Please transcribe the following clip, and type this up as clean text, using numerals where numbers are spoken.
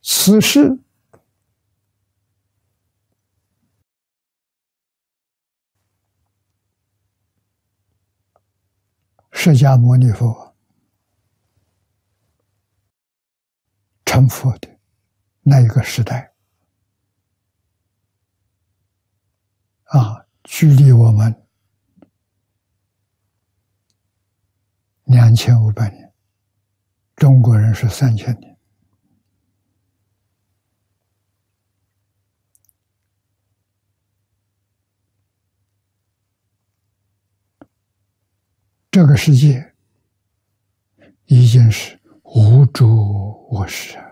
此事释迦牟尼佛成佛的那一个时代距离我们2500年，中国人是3000年。这个世界已经是无主我识，